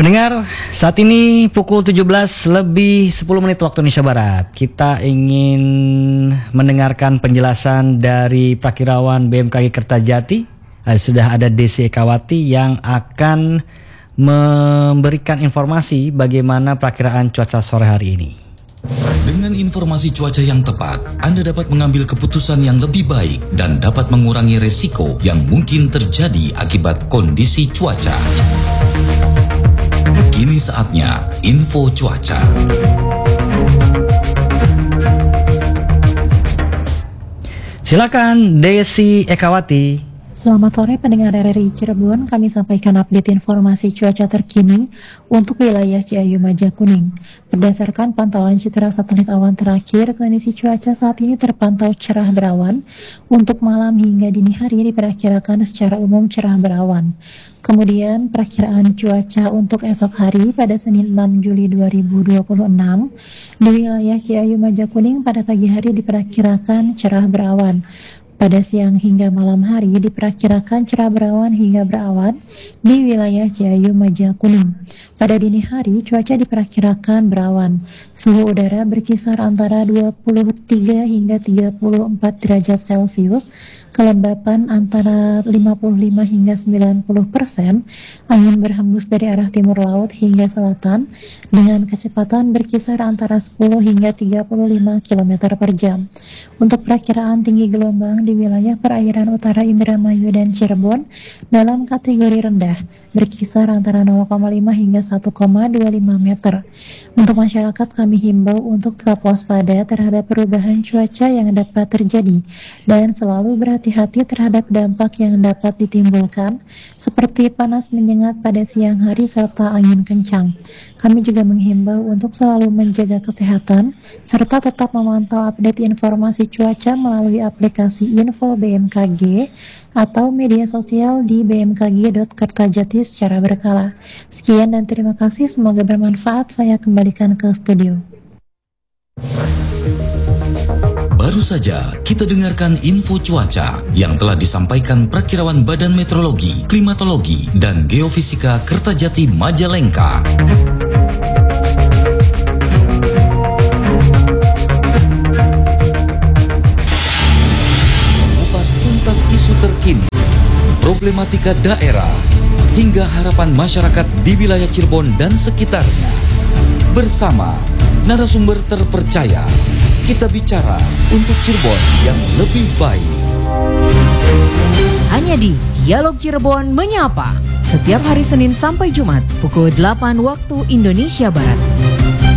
Pendengar, saat ini pukul 17 lebih 10 menit waktu Indonesia Barat. Kita ingin mendengarkan penjelasan dari Prakirawan BMKG Kertajati. Sudah ada Desi Ekawati yang akan memberikan informasi bagaimana perakiraan cuaca sore hari ini. Dengan informasi cuaca yang tepat, Anda dapat mengambil keputusan yang lebih baik dan dapat mengurangi resiko yang mungkin terjadi akibat kondisi cuaca. Kini saatnya info cuaca. Silakan Desi Ekawati. Selamat sore pendengar RRI Cirebon, kami sampaikan update informasi cuaca terkini untuk wilayah Ciayu Majakuning. Berdasarkan pantauan citra satelit awan terakhir, kondisi cuaca saat ini terpantau cerah berawan. Untuk malam hingga dini hari diperkirakan secara umum cerah berawan. Kemudian perakiraan cuaca untuk esok hari pada Senin 6 Juli 2026 di wilayah Ciayu Majakuning pada pagi hari diperkirakan cerah berawan. Pada siang hingga malam hari diperkirakan cerah berawan hingga berawan di wilayah Ciayu Majakuning. Pada dini hari cuaca diperkirakan berawan. Suhu udara berkisar antara 23 hingga 34 derajat Celcius. Kelembapan antara 55 hingga 90%. Angin berhembus dari arah timur laut hingga selatan dengan kecepatan berkisar antara 10 hingga 35 km per jam. Untuk perakiraan tinggi gelombang di wilayah perairan utara Indramayu dan Cirebon dalam kategori rendah berkisar antara 0,5 hingga 1,25 meter. Untuk masyarakat kami himbau untuk tetap waspada terhadap perubahan cuaca yang dapat terjadi dan selalu berhati-hati terhadap dampak yang dapat ditimbulkan seperti panas menyengat pada siang hari serta angin kencang. Kami juga menghimbau untuk selalu menjaga kesehatan serta tetap memantau update informasi cuaca melalui aplikasi Info BMKG atau media sosial di bmkg.kertajati secara berkala. Sekian dan terima kasih, semoga bermanfaat. Saya kembalikan ke studio. Baru saja kita dengarkan info cuaca yang telah disampaikan Prakirawan Badan Meteorologi, Klimatologi, dan Geofisika Kertajati Majalengka. Isu terkini, problematika daerah, hingga harapan masyarakat di wilayah Cirebon dan sekitarnya. Bersama narasumber terpercaya, kita bicara untuk Cirebon yang lebih baik. Hanya di Dialog Cirebon Menyapa, setiap hari Senin sampai Jumat, pukul 8 waktu Indonesia Barat.